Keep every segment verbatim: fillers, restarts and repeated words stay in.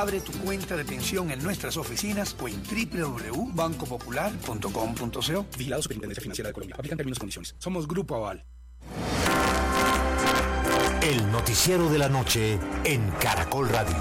Abre tu cuenta de pensión en nuestras oficinas o en doble u doble u doble u punto banco popular punto com punto co. Vigilado Superintendencia Financiera de Colombia. Aplican términos y condiciones. Somos Grupo Aval. El noticiero de la noche en Caracol Radio.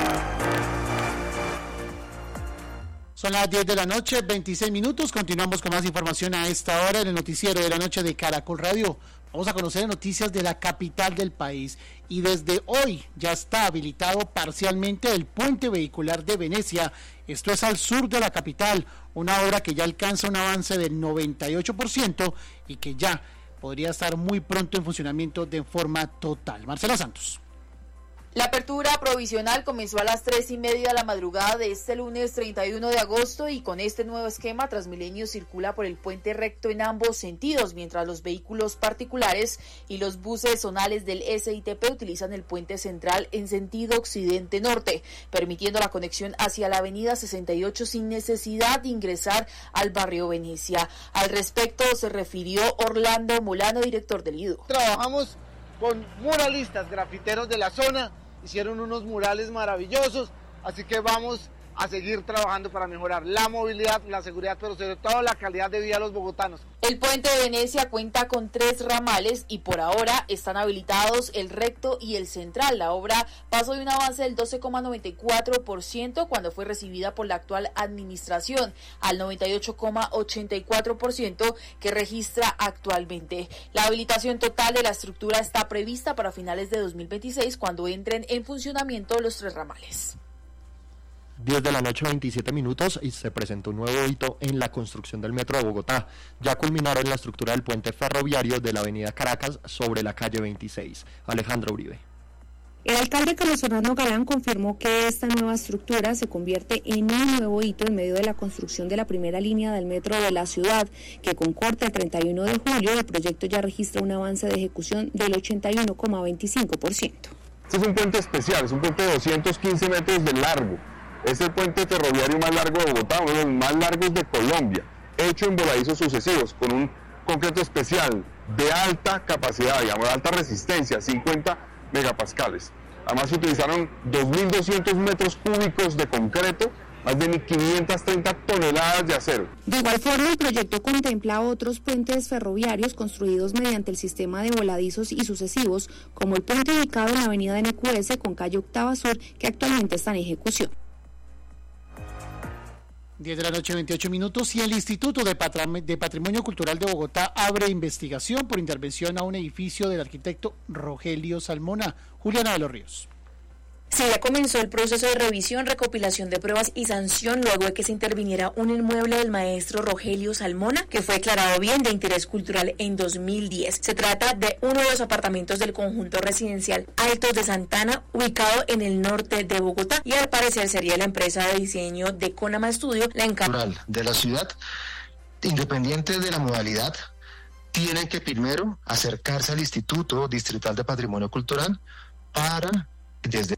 Son las diez de la noche, veintiséis minutos. Continuamos con más información a esta hora en el noticiero de la noche de Caracol Radio. Vamos a conocer noticias de la capital del país. Y desde hoy ya está habilitado parcialmente el puente vehicular de Venecia. Esto es al sur de la capital, una obra que ya alcanza un avance del noventa y ocho por ciento y que ya podría estar muy pronto en funcionamiento de forma total. Marcela Santos. La apertura provisional comenzó a las tres y media de la madrugada de este lunes treinta y uno de agosto y con este nuevo esquema Transmilenio circula por el puente recto en ambos sentidos, mientras los vehículos particulares y los buses zonales del S I T P utilizan el puente central en sentido occidente-norte, permitiendo la conexión hacia la avenida sesenta y ocho sin necesidad de ingresar al barrio Venecia. Al respecto se refirió Orlando Molano, director del I D U. Trabajamos con muralistas, grafiteros de la zona, hicieron unos murales maravillosos, así que vamos a seguir trabajando para mejorar la movilidad, la seguridad, pero sobre todo la calidad de vida de los bogotanos. El puente de Venecia cuenta con tres ramales y por ahora están habilitados el recto y el central. La obra pasó de un avance del doce coma noventa y cuatro por ciento cuando fue recibida por la actual administración al noventa y ocho coma ochenta y cuatro por ciento que registra actualmente. La habilitación total de la estructura está prevista para finales de dos mil veintiséis, cuando entren en funcionamiento los tres ramales. diez de la noche, veintisiete minutos, y se presentó un nuevo hito en la construcción del Metro de Bogotá. Ya culminaron la estructura del puente ferroviario de la avenida Caracas sobre la calle veintiséis. Alejandra Uribe. El alcalde Carlos Fernando Galán confirmó que esta nueva estructura se convierte en un nuevo hito en medio de la construcción de la primera línea del metro de la ciudad, que con corte el treinta y uno de julio el proyecto ya registra un avance de ejecución del ochenta y uno coma veinticinco por ciento. Este es un puente especial, es un puente de doscientos quince metros de largo. Es el puente ferroviario más largo de Bogotá, uno de los más largos de Colombia, hecho en voladizos sucesivos, con un concreto especial de alta capacidad, digamos, de alta resistencia, cincuenta megapascales. Además se utilizaron dos mil doscientos metros cúbicos de concreto, más de quinientas treinta toneladas de acero. De igual forma, el proyecto contempla otros puentes ferroviarios construidos mediante el sistema de voladizos y sucesivos, como el puente ubicado en la avenida N Q S con calle Octava Sur, que actualmente está en ejecución. diez de la noche, veintiocho minutos, y el Instituto de, Patram- de Patrimonio Cultural de Bogotá abre investigación por intervención a un edificio del arquitecto Rogelio Salmona. Juliana de los Ríos. Sí, ya comenzó el proceso de revisión, recopilación de pruebas y sanción luego de que se interviniera un inmueble del maestro Rogelio Salmona, que fue declarado bien de interés cultural en dos mil diez. Se trata de uno de los apartamentos del conjunto residencial Altos de Santana, ubicado en el norte de Bogotá, y al parecer sería la empresa de diseño de Conama Studio la encargada de la ciudad, independiente de la modalidad, tienen que primero acercarse al Instituto Distrital de Patrimonio Cultural para, desde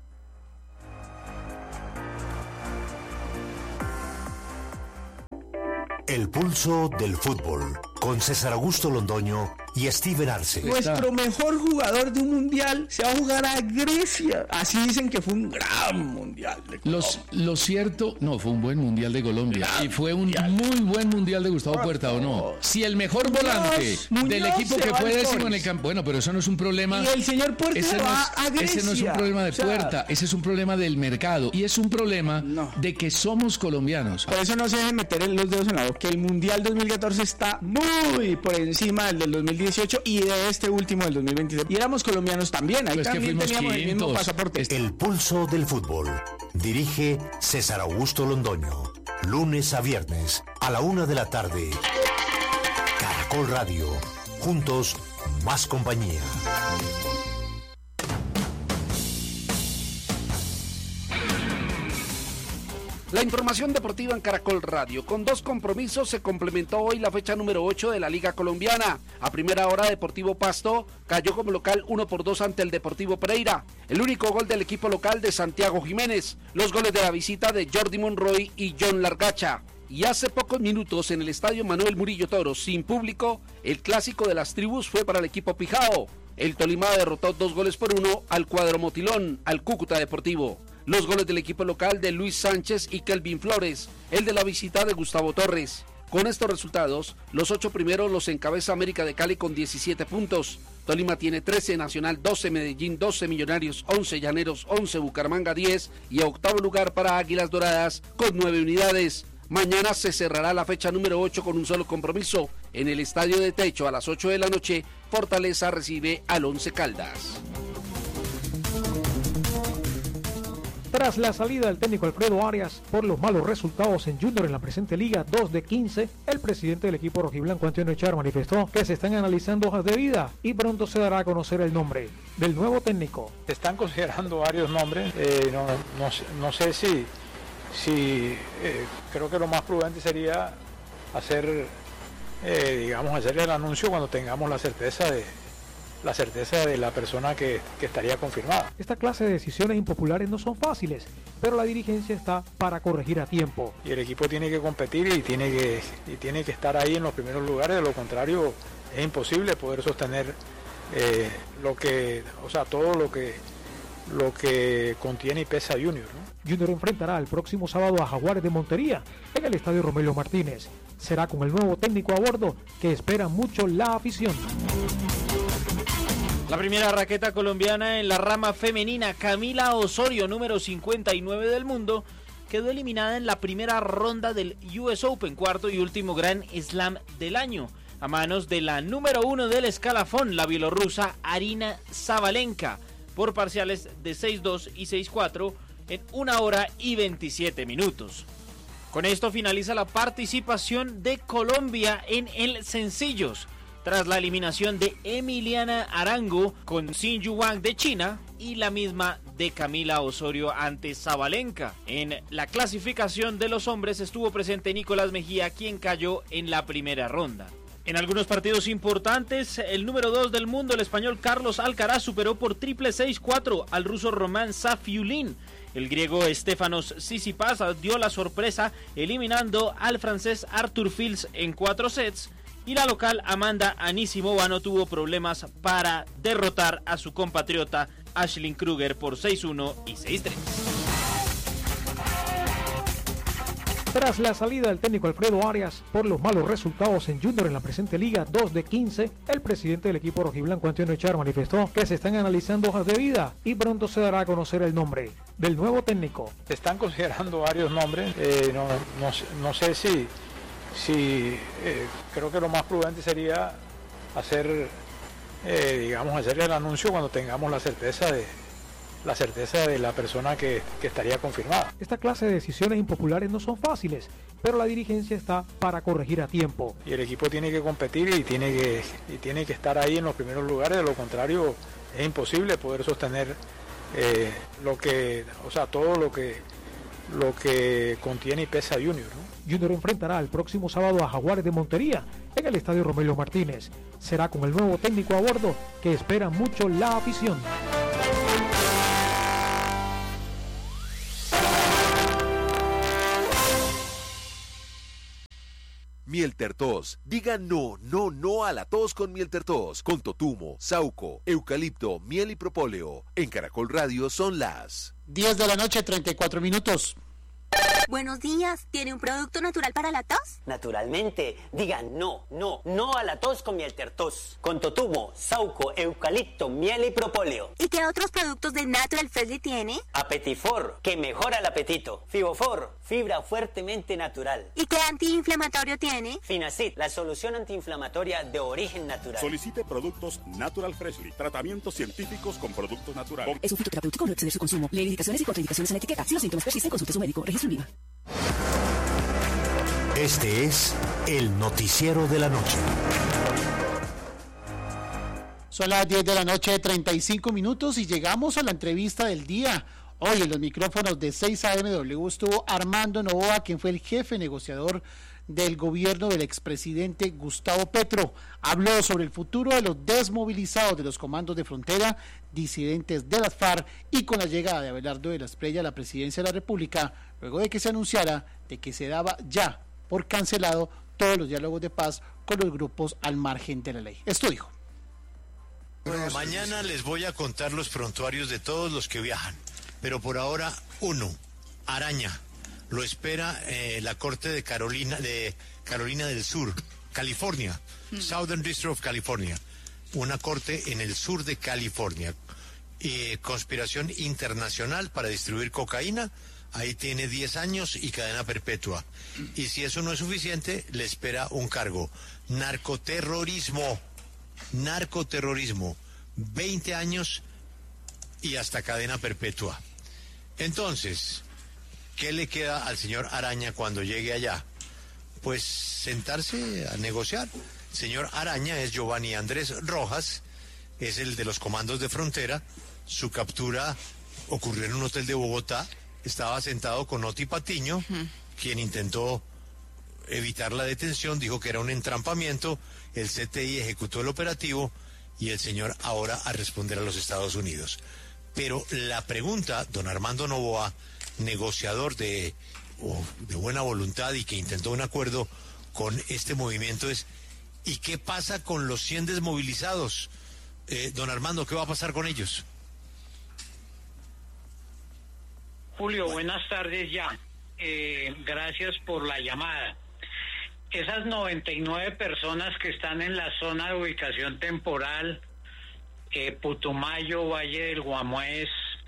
El pulso del fútbol, con César Augusto Londoño y Steven Arce. Nuestro mejor jugador de un mundial se va a jugar a Grecia. Así dicen que fue un gran mundial de Colombia. Los, lo cierto, no, fue un buen mundial de Colombia. Gran y fue un mundial. Muy buen mundial de Gustavo Por Puerta, favor. ¿O no? Si el mejor volante Muñoz, Muñoz del equipo que fue décimo en el campo. Bueno, pero eso no es un problema. Y el señor Puerta ese va no es, a Grecia. Ese no es un problema de o sea, Puerta, ese es un problema del mercado. Y es un problema no. de que somos colombianos. Por eso no se deben meter los dedos en la boca. Que el mundial dos mil catorce está muy por encima del del dos mil dieciocho y de este último del dos mil veintidós. Y éramos colombianos también, ahí pues también que teníamos quintos. El mismo pasaporte. El pulso del fútbol. Dirige César Augusto Londoño. Lunes a viernes a la una de la tarde. Caracol Radio. Juntos, más compañía. La información deportiva en Caracol Radio. Con dos compromisos se complementó hoy la fecha número ocho de la Liga Colombiana. A primera hora, Deportivo Pasto cayó como local uno por dos ante el Deportivo Pereira. El único gol del equipo local de Santiago Jiménez. Los goles de la visita de Jordi Monroy y John Largacha. Y hace pocos minutos en el estadio Manuel Murillo Toro, sin público, el clásico de las tribus fue para el equipo Pijao. El Tolima derrotó dos goles por uno al cuadro Motilón, al Cúcuta Deportivo. Los goles del equipo local de Luis Sánchez y Kelvin Flores, el de la visita de Gustavo Torres. Con estos resultados, los ocho primeros los encabeza América de Cali con diecisiete puntos. Tolima tiene trece, Nacional doce, Medellín doce, Millonarios once, Llaneros once, Bucaramanga diez y a octavo lugar para Águilas Doradas con nueve unidades. Mañana se cerrará la fecha número ocho con un solo compromiso. En el Estadio de Techo a las ocho de la noche, Fortaleza recibe al Once Caldas. Tras la salida del técnico Alfredo Arias por los malos resultados en Junior en la presente liga dos de quince, el presidente del equipo rojiblanco Antonio Echar manifestó que se están analizando hojas de vida y pronto se dará a conocer el nombre del nuevo técnico. Se están considerando varios nombres, eh, no, no, no sé si, si eh, creo que lo más prudente sería hacer, eh, digamos, hacer el anuncio cuando tengamos la certeza de la certeza de la persona que, que estaría confirmada. Esta clase de decisiones impopulares no son fáciles, pero la dirigencia está para corregir a tiempo. Y el equipo tiene que competir y tiene que, y tiene que estar ahí en los primeros lugares, de lo contrario es imposible poder sostener eh, lo que, o sea, todo lo que, lo que contiene y pesa Junior, ¿no? Junior enfrentará el próximo sábado a Jaguares de Montería en el Estadio Romelio Martínez. Será con el nuevo técnico a bordo que espera mucho la afición. La primera raqueta colombiana en la rama femenina, Camila Osorio, número cincuenta y nueve del mundo, quedó eliminada en la primera ronda del U S Open, cuarto y último Grand Slam del año, a manos de la número uno del escalafón, la bielorrusa Arina Sabalenka, por parciales de seis dos y seis cuatro en una hora y veintisiete minutos. Con esto finaliza la participación de Colombia en el sencillos, tras la eliminación de Emiliana Arango con Xin Yuang de China y la misma de Camila Osorio ante Sabalenka. En la clasificación de los hombres estuvo presente Nicolás Mejía, quien cayó en la primera ronda. En algunos partidos importantes, el número dos del mundo, el español Carlos Alcaraz, superó por triple seis cuatro al ruso Roman Safiullin. El griego Stefanos Tsitsipas dio la sorpresa eliminando al francés Arthur Fils en cuatro sets. Y la local Amanda Anisimova no tuvo problemas para derrotar a su compatriota Ashlyn Kruger por seis uno y seis tres. Tras la salida del técnico Alfredo Arias por los malos resultados en Junior en la presente liga dos de quince, el presidente del equipo rojiblanco Antonio Echar manifestó que se están analizando hojas de vida y pronto se dará a conocer el nombre del nuevo técnico. Se están considerando varios nombres, eh, no, no, no sé si Sí, eh, creo que lo más prudente sería hacer, eh, digamos, hacer el anuncio cuando tengamos la certeza de la certeza de la persona que, que estaría confirmada. Esta clase de decisiones impopulares no son fáciles, pero la dirigencia está para corregir a tiempo. Y el equipo tiene que competir y tiene que, y tiene que estar ahí en los primeros lugares, de lo contrario es imposible poder sostener eh, lo que, o sea, todo lo que, lo que contiene y pesa Junior, ¿no? Junior enfrentará el próximo sábado a Jaguares de Montería en el Estadio Romelio Martínez. Será con el nuevo técnico a bordo que espera mucho la afición. Mieltertos. Diga no, no, no a la tos con Mieltertos. Con totumo, sauco, eucalipto, miel y propóleo. En Caracol Radio son las diez de la noche, treinta y cuatro minutos. Buenos días, ¿tiene un producto natural para la tos? Naturalmente, diga no, no, no a la tos con Mieltertos. Con totumo, sauco, eucalipto, miel y propóleo. ¿Y qué otros productos de Natural Freshly tiene? Apetifor, que mejora el apetito. Fibofor, fibra fuertemente natural. ¿Y qué antiinflamatorio tiene? Finacid, la solución antiinflamatoria de origen natural. Solicite productos Natural Freshly, tratamientos científicos con productos naturales. Es un fitoterapéutico, no exceder su consumo. Lee indicaciones y contraindicaciones en la etiqueta. Si los síntomas persisten, consulte a su médico. Registro en viva. Este es el noticiero de la noche. Son las diez de la noche, treinta y cinco minutos y llegamos a la entrevista del día. Hoy en los micrófonos de seis A M W estuvo Armando Novoa, quien fue el jefe negociador del gobierno del expresidente Gustavo Petro. Habló sobre el futuro de los desmovilizados de los comandos de frontera, disidentes de las FARC y con la llegada de Abelardo de la Espriella a la presidencia de la República, luego de que se anunciara de que se daba ya por cancelado todos los diálogos de paz con los grupos al margen de la ley. Esto dijo. Mañana les voy a contar los prontuarios de todos los que viajan. Pero por ahora, uno, Araña. Lo espera eh, la Corte de Carolina, de Carolina del Sur, California, mm. Southern District of California. Una corte en el sur de California. Eh, conspiración internacional para distribuir cocaína. Ahí tiene diez años y cadena perpetua. Y si eso no es suficiente, le espera un cargo. Narcoterrorismo. Narcoterrorismo. veinte años y hasta cadena perpetua. Entonces, ¿qué le queda al señor Araña cuando llegue allá? Pues sentarse a negociar. El señor Araña es Giovanni Andrés Rojas, es el de los comandos de frontera. Su captura ocurrió en un hotel de Bogotá. Estaba sentado con Oti Patiño, uh-huh. quien intentó evitar la detención, dijo que era un entrampamiento. El C T I ejecutó el operativo y el señor ahora a responder a los Estados Unidos. Pero la pregunta, don Armando Noboa, negociador de, oh, de buena voluntad y que intentó un acuerdo con este movimiento es, ¿y qué pasa con los cien desmovilizados? Eh, don Armando, ¿qué va a pasar con ellos? Julio, buenas tardes ya. Eh, gracias por la llamada. Esas noventa y nueve personas que están en la zona de ubicación temporal, eh, Putumayo, Valle del Guamués,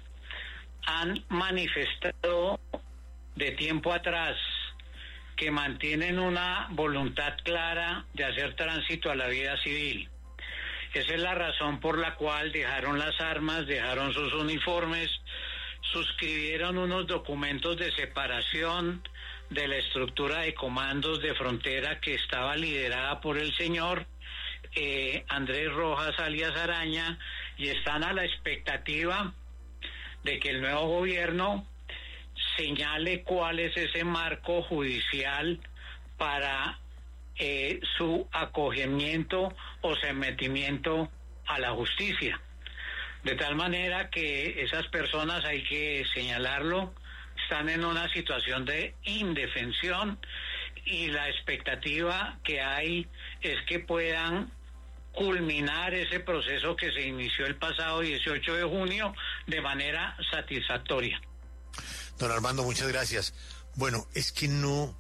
han manifestado de tiempo atrás que mantienen una voluntad clara de hacer tránsito a la vida civil. Esa es la razón por la cual dejaron las armas, dejaron sus uniformes, suscribieron unos documentos de separación de la estructura de comandos de frontera que estaba liderada por el señor eh, Andrés Rojas alias Araña, y están a la expectativa de que el nuevo gobierno señale cuál es ese marco judicial para eh, su acogimiento o sometimiento a la justicia. De tal manera que esas personas, hay que señalarlo, están en una situación de indefensión y la expectativa que hay es que puedan culminar ese proceso que se inició el pasado dieciocho de junio de manera satisfactoria. Don Armando, muchas gracias. Bueno, es que no,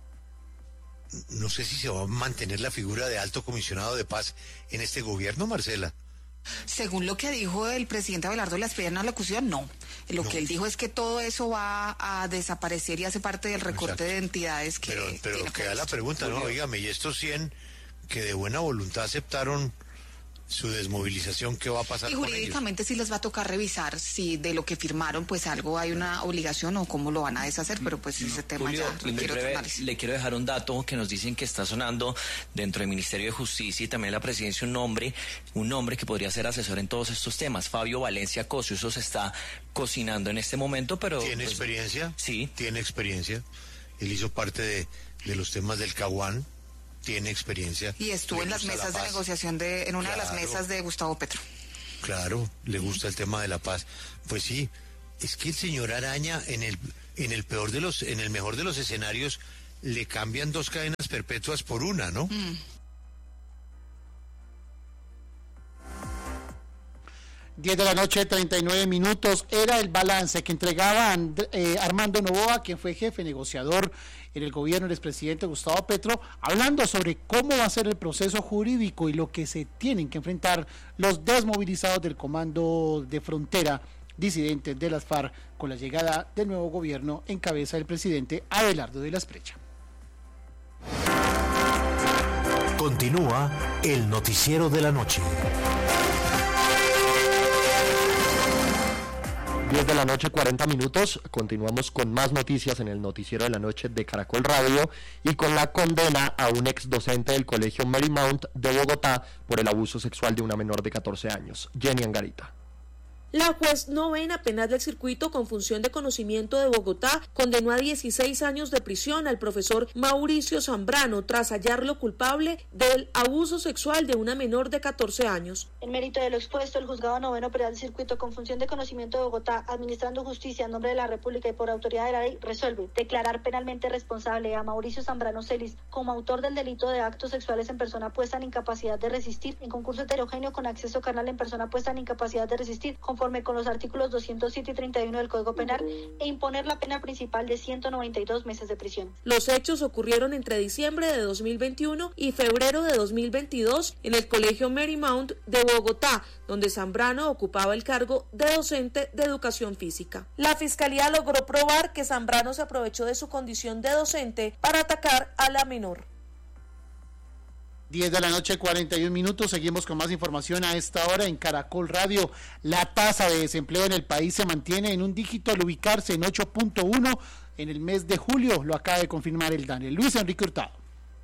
no sé si se va a mantener la figura de alto comisionado de paz en este gobierno, Marcela. Según lo que dijo el presidente Abelardo de la Espriella en la locución, no. Lo no. que él dijo es que todo eso va a desaparecer y hace parte del recorte Exacto. de entidades que... Pero, pero queda la pregunta, ¿no? Dígame, ¿y estos cien que de buena voluntad aceptaron su desmovilización, qué va a pasar y con ellos? Y jurídicamente sí les va a tocar revisar si de lo que firmaron pues algo hay una obligación o cómo lo van a deshacer, pero pues no. ese tema Julio, ya requiere otro análisis. Le quiero dejar un dato que nos dicen que está sonando dentro del Ministerio de Justicia y también la Presidencia un nombre, un nombre que podría ser asesor en todos estos temas, Fabio Valencia Cosio. Eso se está cocinando en este momento, pero... ¿Tiene pues, experiencia? Sí. Tiene experiencia. Él hizo parte de, de los temas del Caguán. Tiene experiencia. Y estuvo en las mesas de negociación de, en una claro, de las mesas de Gustavo Petro. Claro, le gusta el tema de la paz. Pues sí, es que el señor Araña en el, en el peor de los, en el mejor de los escenarios, le cambian dos cadenas perpetuas por una, ¿no? Mm. diez de la noche, treinta y nueve minutos, era el balance que entregaba And, eh, Armando Noboa, quien fue jefe negociador en el gobierno del expresidente Gustavo Petro, hablando sobre cómo va a ser el proceso jurídico y lo que se tienen que enfrentar los desmovilizados del comando de frontera, disidentes de las FARC, con la llegada del nuevo gobierno en cabeza del presidente Abelardo de la Espriella. Continúa el noticiero de la noche. diez de la noche, cuarenta minutos, continuamos con más noticias en el noticiero de la noche de Caracol Radio y con la condena a un ex docente del colegio Marymount de Bogotá por el abuso sexual de una menor de catorce años. Jenny Angarita. La juez novena penal del circuito con función de conocimiento de Bogotá condenó a dieciséis años de prisión al profesor Mauricio Zambrano tras hallarlo culpable del abuso sexual de una menor de catorce años. En mérito de lo expuesto, el juzgado noveno penal del circuito con función de conocimiento de Bogotá, administrando justicia en nombre de la República y por autoridad de la ley, resuelve declarar penalmente responsable a Mauricio Zambrano Celis como autor del delito de actos sexuales en persona puesta en incapacidad de resistir en concurso heterogéneo con acceso carnal en persona puesta en incapacidad de resistir, con conforme con los artículos doscientos siete y treinta y uno del Código Penal, e imponer la pena principal de ciento noventa y dos meses de prisión. Los hechos ocurrieron entre diciembre de dos mil veintiuno y febrero de dos mil veintidós en el Colegio Marymount de Bogotá, donde Zambrano ocupaba el cargo de docente de educación física. La Fiscalía logró probar que Zambrano se aprovechó de su condición de docente para atacar a la menor. diez de la noche, cuarenta y un minutos. Seguimos con más información a esta hora en Caracol Radio. La tasa de desempleo en el país se mantiene en un dígito al ubicarse en ocho punto uno en el mes de julio. Lo acaba de confirmar el DANE. Luis Enrique Hurtado.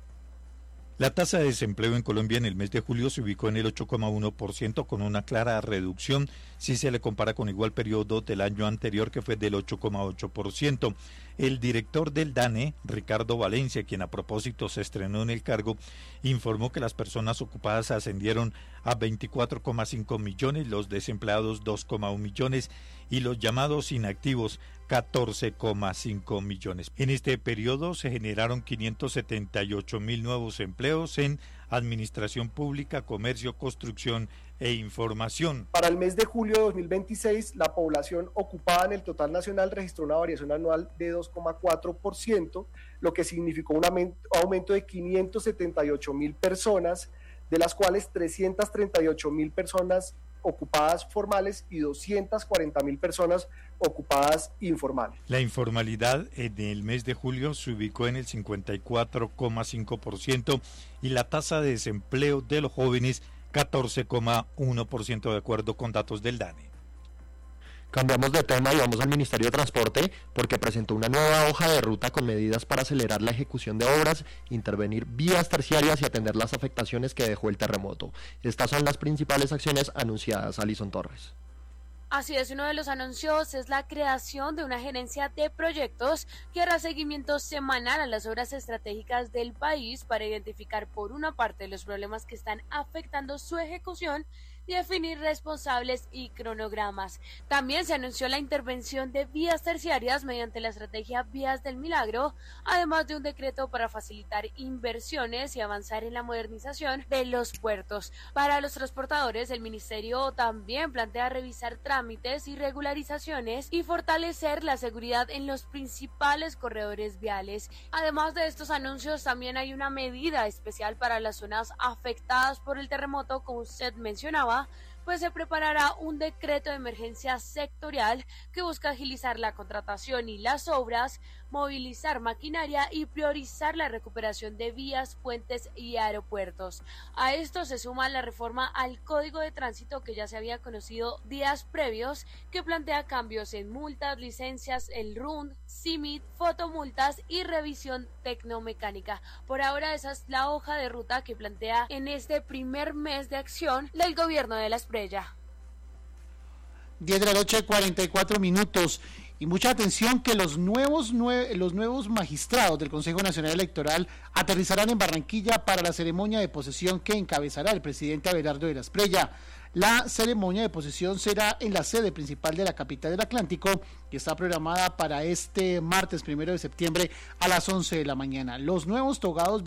La tasa de desempleo en Colombia en el mes de julio se ubicó en el ocho coma uno por ciento, con una clara reducción si se le compara con igual periodo del año anterior, que fue del ocho coma ocho por ciento. El director del DANE, Ricardo Valencia, quien a propósito se estrenó en el cargo, informó que las personas ocupadas ascendieron a veinticuatro coma cinco millones, los desempleados dos coma uno millones y los llamados inactivos catorce coma cinco millones. En este periodo se generaron quinientos setenta y ocho mil nuevos empleos en administración pública, comercio, construcción e información. Para el mes de julio de dos mil veintiséis, la población ocupada en el total nacional registró una variación anual de dos coma cuatro por ciento, lo que significó un aumento de quinientos setenta y ocho mil personas, de las cuales trescientas treinta y ocho mil personas ocupadas formales y doscientas cuarenta mil personas ocupadas informales. La informalidad en el mes de julio se ubicó en el cincuenta y cuatro coma cinco por ciento y la tasa de desempleo de los jóvenes catorce coma uno por ciento, de acuerdo con datos del DANE. Cambiamos de tema y vamos al Ministerio de Transporte porque presentó una nueva hoja de ruta con medidas para acelerar la ejecución de obras, intervenir vías terciarias y atender las afectaciones que dejó el terremoto. Estas son las principales acciones anunciadas. Alison Torres. Así es, uno de los anuncios es la creación de una gerencia de proyectos que hará seguimiento semanal a las obras estratégicas del país para identificar por una parte los problemas que están afectando su ejecución y definir responsables y cronogramas. También se anunció la intervención de vías terciarias mediante la estrategia Vías del Milagro, además de un decreto para facilitar inversiones y avanzar en la modernización de los puertos. Para los transportadores, el ministerio también plantea revisar trámites y regularizaciones y fortalecer la seguridad en los principales corredores viales. Además de estos anuncios, también hay una medida especial para las zonas afectadas por el terremoto, como usted mencionaba, pues se preparará un decreto de emergencia sectorial que busca agilizar la contratación y las obras, movilizar maquinaria y priorizar la recuperación de vías, puentes y aeropuertos. A esto se suma la reforma al Código de Tránsito que ya se había conocido días previos, que plantea cambios en multas, licencias, el R U N, C I M I T, fotomultas y revisión tecnomecánica. Por ahora esa es la hoja de ruta que plantea en este primer mes de acción del gobierno de La Espriella. diez de la noche, cuarenta y cuatro minutos. Y mucha atención que los nuevos nue- los nuevos magistrados del Consejo Nacional Electoral aterrizarán en Barranquilla para la ceremonia de posesión que encabezará el presidente Abelardo de la Espriella. La ceremonia de posesión será en la sede principal de la capital del Atlántico y está programada para este martes primero de septiembre a las once de la mañana. Los nuevos togados